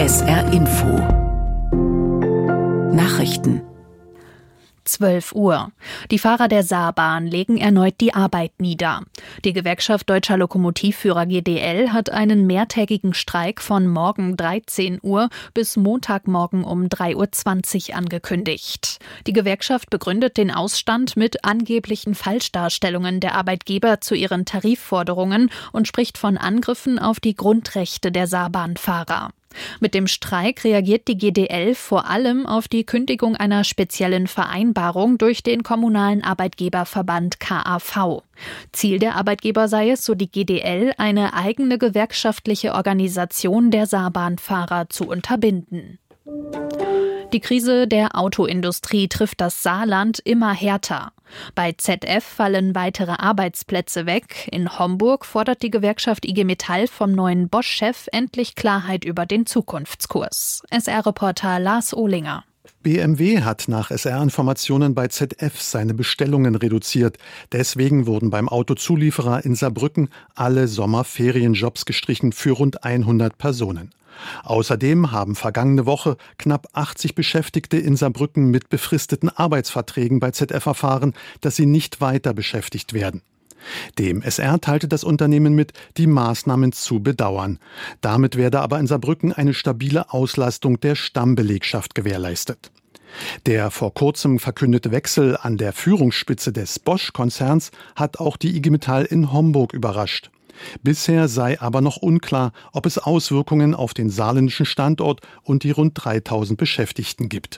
SR Info Nachrichten 12 Uhr. Die Fahrer der Saarbahn legen erneut die Arbeit nieder. Die Gewerkschaft Deutscher Lokomotivführer GDL hat einen mehrtägigen Streik von morgen 13 Uhr bis Montagmorgen um 3.20 Uhr angekündigt. Die Gewerkschaft begründet den Ausstand mit angeblichen Falschdarstellungen der Arbeitgeber zu ihren Tarifforderungen und spricht von Angriffen auf die Grundrechte der Saarbahnfahrer. Mit dem Streik reagiert die GDL vor allem auf die Kündigung einer speziellen Vereinbarung durch den kommunalen Arbeitgeberverband KAV. Ziel der Arbeitgeber sei es, so die GDL, eine eigene gewerkschaftliche Organisation der Saarbahnfahrer zu unterbinden. Die Krise der Autoindustrie trifft das Saarland immer härter. Bei ZF fallen weitere Arbeitsplätze weg. In Homburg fordert die Gewerkschaft IG Metall vom neuen Bosch-Chef endlich Klarheit über den Zukunftskurs. SR-Reporter Lars Ohlinger. BMW hat nach SR-Informationen bei ZF seine Bestellungen reduziert. Deswegen wurden beim Autozulieferer in Saarbrücken alle Sommerferienjobs gestrichen für rund 100 Personen. Außerdem haben vergangene Woche knapp 80 Beschäftigte in Saarbrücken mit befristeten Arbeitsverträgen bei ZF erfahren, dass sie nicht weiter beschäftigt werden. Dem SR teilte das Unternehmen mit, die Maßnahmen zu bedauern. Damit werde aber in Saarbrücken eine stabile Auslastung der Stammbelegschaft gewährleistet. Der vor kurzem verkündete Wechsel an der Führungsspitze des Bosch-Konzerns hat auch die IG Metall in Homburg überrascht. Bisher sei aber noch unklar, ob es Auswirkungen auf den saarländischen Standort und die rund 3000 Beschäftigten gibt.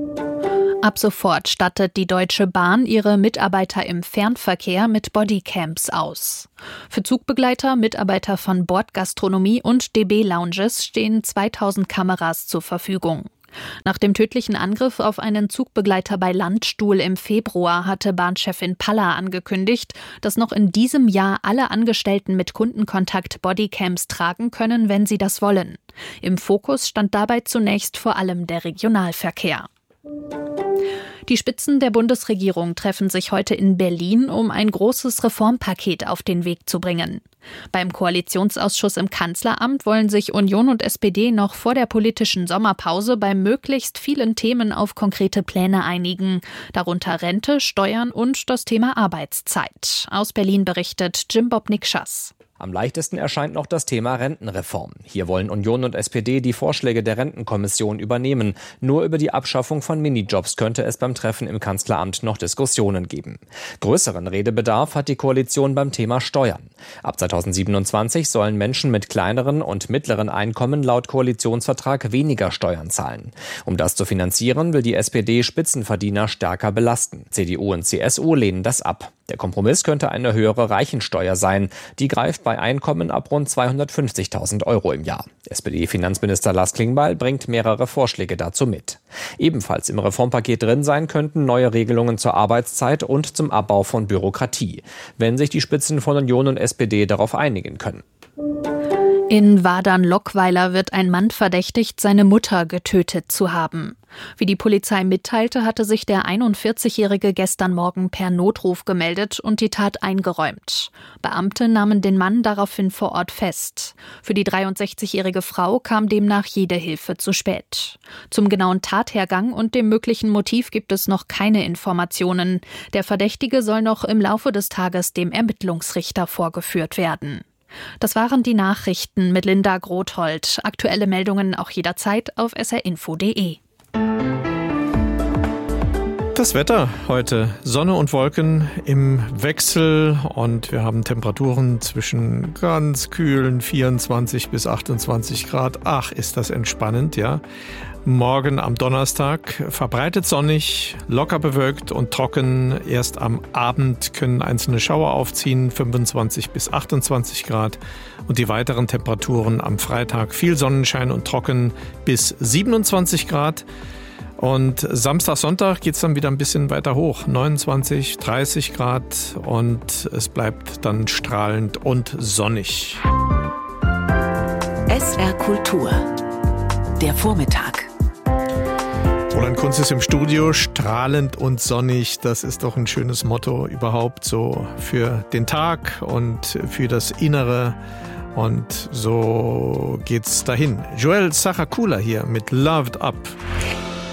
Ab sofort stattet die Deutsche Bahn ihre Mitarbeiter im Fernverkehr mit Bodycams aus. Für Zugbegleiter, Mitarbeiter von Bordgastronomie und DB-Lounges stehen 2000 Kameras zur Verfügung. Nach dem tödlichen Angriff auf einen Zugbegleiter bei Landstuhl im Februar hatte Bahnchefin Palla angekündigt, dass noch in diesem Jahr alle Angestellten mit Kundenkontakt Bodycams tragen können, wenn sie das wollen. Im Fokus stand dabei zunächst vor allem der Regionalverkehr. Die Spitzen der Bundesregierung treffen sich heute in Berlin, um ein großes Reformpaket auf den Weg zu bringen. Beim Koalitionsausschuss im Kanzleramt wollen sich Union und SPD noch vor der politischen Sommerpause bei möglichst vielen Themen auf konkrete Pläne einigen, darunter Rente, Steuern und das Thema Arbeitszeit. Aus Berlin berichtet Jim Bob Nikschas. Am leichtesten erscheint noch das Thema Rentenreform. Hier wollen Union und SPD die Vorschläge der Rentenkommission übernehmen. Nur über die Abschaffung von Minijobs könnte es beim Treffen im Kanzleramt noch Diskussionen geben. Größeren Redebedarf hat die Koalition beim Thema Steuern. Ab 2027 sollen Menschen mit kleineren und mittleren Einkommen laut Koalitionsvertrag weniger Steuern zahlen. Um das zu finanzieren, will die SPD Spitzenverdiener stärker belasten. CDU und CSU lehnen das ab. Der Kompromiss könnte eine höhere Reichensteuer sein. Die greift bei Einkommen ab rund 250.000 € im Jahr. SPD-Finanzminister Lars Klingbeil bringt mehrere Vorschläge dazu mit. Ebenfalls im Reformpaket drin sein könnten neue Regelungen zur Arbeitszeit und zum Abbau von Bürokratie, wenn sich die Spitzen von Union und SPD darauf einigen können. In Wadern-Lockweiler wird ein Mann verdächtigt, seine Mutter getötet zu haben. Wie die Polizei mitteilte, hatte sich der 41-Jährige gestern Morgen per Notruf gemeldet und die Tat eingeräumt. Beamte nahmen den Mann daraufhin vor Ort fest. Für die 63-jährige Frau kam demnach jede Hilfe zu spät. Zum genauen Tathergang und dem möglichen Motiv gibt es noch keine Informationen. Der Verdächtige soll noch im Laufe des Tages dem Ermittlungsrichter vorgeführt werden. Das waren die Nachrichten mit Linda Grothold. Aktuelle Meldungen auch jederzeit auf srinfo.de. Das Wetter heute, Sonne und Wolken im Wechsel und wir haben Temperaturen zwischen ganz kühlen 24 bis 28 Grad. Ach, ist das entspannend, ja. Morgen am Donnerstag verbreitet sonnig, locker bewölkt und trocken. Erst am Abend können einzelne Schauer aufziehen, 25 bis 28 Grad. Und die weiteren Temperaturen am Freitag viel Sonnenschein und trocken bis 27 Grad. Und Samstag, Sonntag geht es dann wieder ein bisschen weiter hoch, 29, 30 Grad und es bleibt dann strahlend und sonnig. SR Kultur, der Vormittag. Roland Kunz ist im Studio, strahlend und sonnig, das ist doch ein schönes Motto überhaupt so für den Tag und für das Innere. Und so geht's dahin. Joel Saracula hier mit Loved Up.